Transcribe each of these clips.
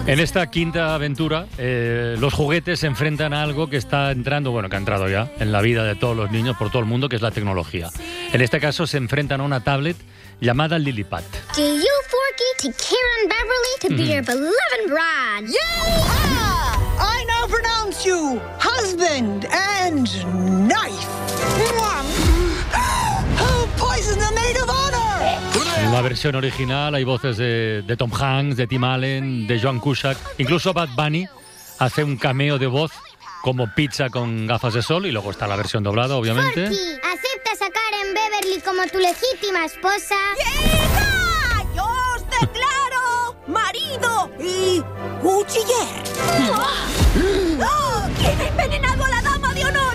En esta quinta aventura, los juguetes se enfrentan a algo que está entrando, bueno, que ha entrado ya en la vida de todos los niños por todo el mundo, que es la tecnología. En este caso se enfrentan a una tablet llamada Lillipad. Do you, Forky, take Karen Beverly to be your beloved bride? Yeah! I now pronounce you husband and knife. Who poisoned the maid of honor? En la versión original hay voces de Tom Hanks, de Tim Allen, de Joan Cusack. Incluso Bad Bunny hace un cameo de voz como Pizza con gafas de sol, y luego está la versión doblada, obviamente. Forky, ¿aceptas a Karen Beverly como tu legítima esposa? ¡Hija! ¡Yo os declaro marido y cuchiller! ¡Oh! ¿Quién ha envenenado a la dama de honor?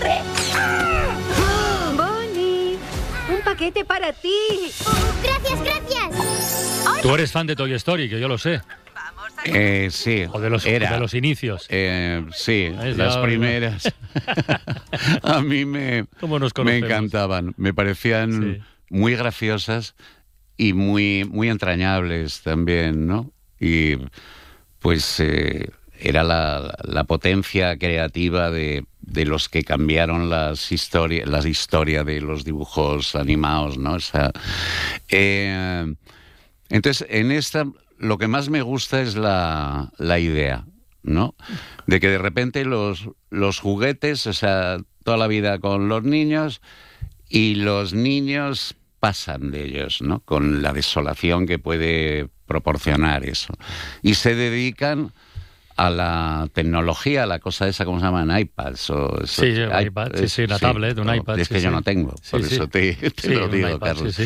Bonnie, un paquete para ti. Gracias, gracias. Tú eres fan de Toy Story, que yo lo sé. Sí. O de los inicios. Sí, ¿Ves? las Ya, primeras. A mí me encantaban. Me parecían muy graciosas y muy, muy entrañables también, ¿no? Y pues era la potencia creativa de los que cambiaron la historia de los dibujos animados, ¿no? O sea, entonces, en esta lo que más me gusta es la idea, ¿no? De que de repente los juguetes, o sea, toda la vida con los niños, y los niños pasan de ellos, ¿no? Con la desolación que puede proporcionar eso. Y se dedican a la tecnología, a la cosa esa, ¿cómo se llaman? iPads o eso. Sí, iPad, una tablet, un iPad. Es que yo no tengo, por eso te lo digo, iPad, Carlos.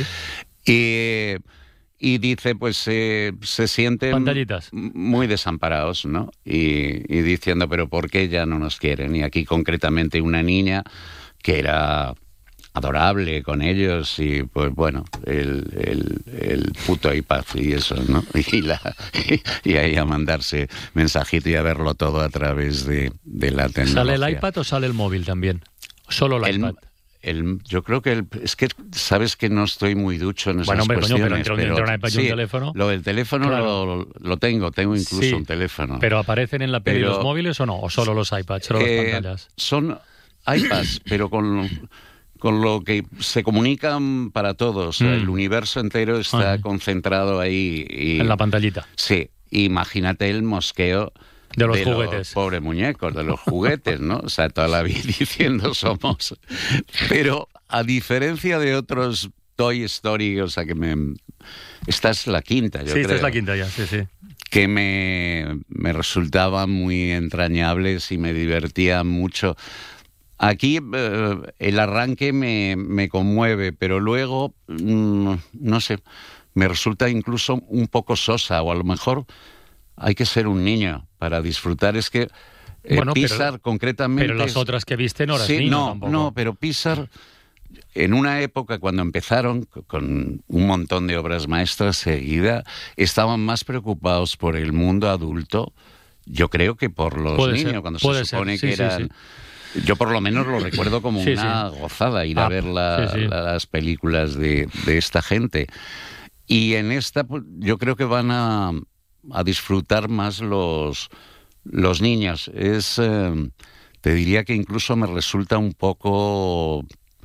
Y dice, pues se sienten pantallitas muy desamparados, ¿no? Y diciendo, pero ¿por qué ya no nos quieren? Y aquí concretamente una niña que era adorable con ellos, y pues bueno, el puto iPad y eso, ¿no? Y ahí a mandarse mensajito y a verlo todo a través de la tecnología. ¿Sale el iPad o sale el móvil también? Solo el iPad. Yo creo que es que sabes que no estoy muy ducho en esas cuestiones. Pero entre un iPad y un teléfono. Lo del teléfono, claro, lo tengo incluso un teléfono. ¿Pero aparecen en la peli los móviles o no? ¿O solo los iPads, solo las pantallas? Son iPads, pero con lo que se comunican para todos. El universo entero está concentrado ahí. En la pantallita. Sí, imagínate el mosqueo de los juguetes. Pobres muñecos, de los juguetes, ¿no? O sea, toda la vida diciendo somos. Pero a diferencia de otros Toy Story, o sea, esta es la quinta, yo creo. Sí, esta es la quinta ya, sí. Que me resultaban muy entrañables y me divertía mucho. Aquí el arranque me conmueve, pero luego, no sé, me resulta incluso un poco sosa, o a lo mejor hay que ser un niño para disfrutar. Es que Pixar concretamente... Pero las otras que viste no eras niño tampoco. No, pero Pixar, en una época cuando empezaron, con un montón de obras maestras seguida, estaban más preocupados por el mundo adulto, yo creo, que por los niños, cuando se supone que eran... Sí. Yo por lo menos lo recuerdo como una gozada ir a ver las películas de esta gente. Y en esta yo creo que van a disfrutar más los niños. Te diría que incluso me resulta un poco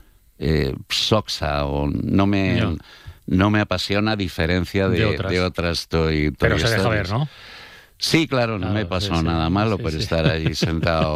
soxa, o no me apasiona, a diferencia de otras Toy Pero se deja Stories. ver, ¿no? Sí, claro, no me pasó nada malo por estar allí sentado.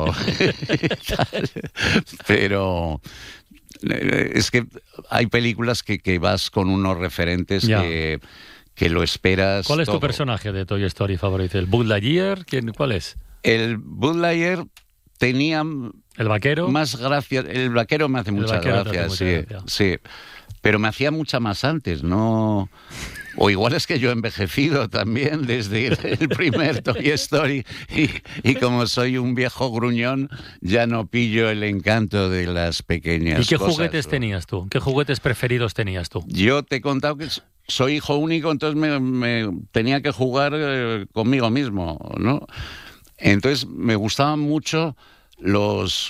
Pero es que hay películas que vas con unos referentes que lo esperas. ¿Cuál es todo. Tu personaje de Toy Story favorito? ¿El Buzz Lightyear? ¿Cuál es? El Buzz Lightyear tenía... ¿El vaquero? Más gracia. El vaquero me hace mucha gracia, sí. Pero me hacía mucha más antes, ¿no? O igual es que yo he envejecido también desde el primer Toy Story y como soy un viejo gruñón, ya no pillo el encanto de las pequeñas cosas. ¿Y qué juguetes tenías tú? ¿Qué juguetes preferidos tenías tú? Yo te he contado que soy hijo único, entonces me tenía que jugar conmigo mismo, ¿no? Entonces me gustaban mucho los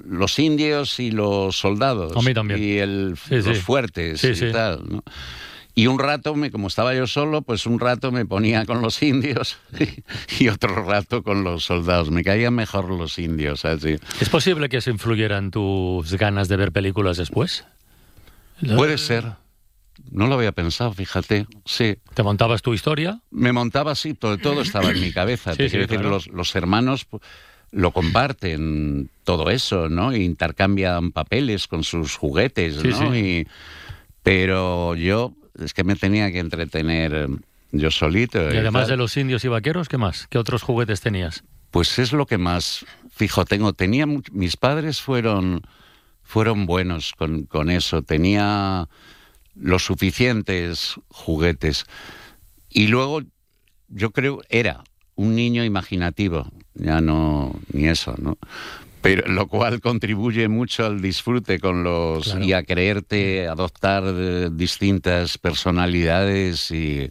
indios y los soldados. A mí también. Y los fuertes y tal, ¿no? Y un rato, como estaba yo solo, pues un rato me ponía con los indios y otro rato con los soldados. Me caían mejor los indios, así. ¿Es posible que eso influyera en tus ganas de ver películas después? Puede ser. No lo había pensado, fíjate. Sí. ¿Te montabas tu historia? Me montaba así, todo estaba en mi cabeza. Sí, Te sí, quiero decir, claro. los hermanos lo comparten, todo eso, ¿no? E intercambian papeles con sus juguetes, Sí, ¿no? sí. Pero yo, es que me tenía que entretener yo solito. Y además tal. de los indios y vaqueros, ¿qué más? ¿Qué otros juguetes tenías? Pues es lo que más fijo tengo. Mis padres fueron buenos con eso. Tenía los suficientes juguetes. Y luego, yo creo, era un niño imaginativo. Ya no, ni eso, ¿no? Pero lo cual contribuye mucho al disfrute con los... Claro. Y a creerte, adoptar distintas personalidades y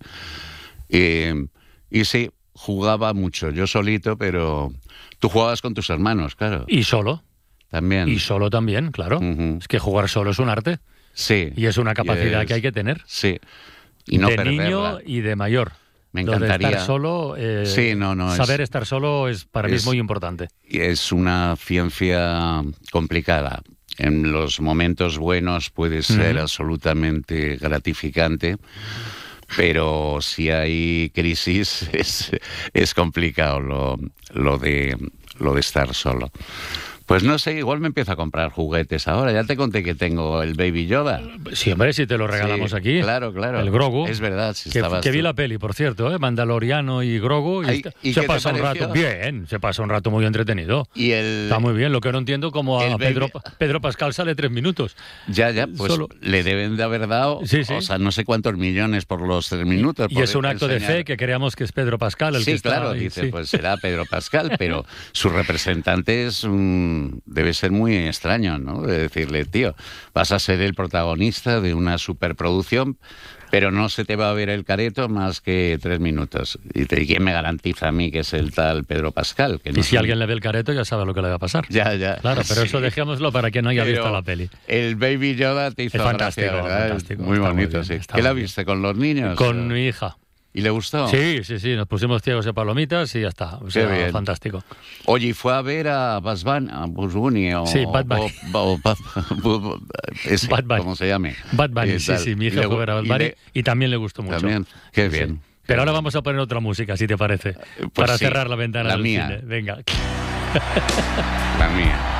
sí, jugaba mucho, yo solito, pero tú jugabas con tus hermanos, claro. Y solo. También. Y solo también, claro. Ujú. Es que jugar solo es un arte. Sí. Y es una capacidad es- que hay que tener. Sí. Y no de perderla. niño y de mayor. Me Lo de encantaría. estar solo, Sí, no, saber estar solo para mí es es- muy importante. Es una ciencia complicada. En los momentos buenos puede ser absolutamente gratificante, pero si hay crisis es complicado lo de estar solo. Pues no sé, igual me empiezo a comprar juguetes ahora. Ya te conté que tengo el Baby Yoda. Sí, hombre, si te lo regalamos Sí, aquí. claro, claro. El Grogu. Es verdad, si que estabas vi tú. la peli, por cierto, Mandaloriano y Grogu. Ay, ¿y se qué te pasa un pareció? rato bien, se pasa un rato muy entretenido. Y el... Está muy bien, lo que no entiendo como a el baby- Pedro Pascal sale 3 minutos. Ya, pues Solo- le deben de haber dado, Sí, sí. o sea, no sé cuántos millones por los 3 minutos. Y por es un acto de enseñar. fe que creamos que es Pedro Pascal el Sí, que está claro, ahí, dice, sí. pues será Pedro Pascal, pero su representante debe ser muy extraño, ¿no? De decirle, tío, vas a ser el protagonista de una superproducción, pero no se te va a ver el careto más que 3 minutos. ¿Y quién me garantiza a mí que es el tal Pedro Pascal? Que no Y si soy- alguien le ve el careto ya sabe lo que le va a pasar. Ya. Claro, pero Sí. eso dejémoslo para quien no haya Pero visto la peli. El Baby Yoda te hizo Es fantástico, gracia, ¿verdad? fantástico. Muy Está muy bonito, bien, sí. está ¿Qué la muy bien. viste? ¿Con los niños? Con mi hija. ¿Y le gustó? Sí, nos pusimos ciegos de palomitas y ya está. O sea, bien. fantástico. Oye, ¿y fue a ver a Bugs Bunny o... Sí, Bad Bunny. ese, Bad Bunny. ¿cómo se llame? Bad Bunny, sí, Tal. mi hija Y fue a ver a Bad y Bunny y también le gustó mucho. También, qué Sí. bien. Pero ahora vamos a poner otra música, si te parece, Pues para sí, cerrar la ventana la del mía. cine. Venga. La mía.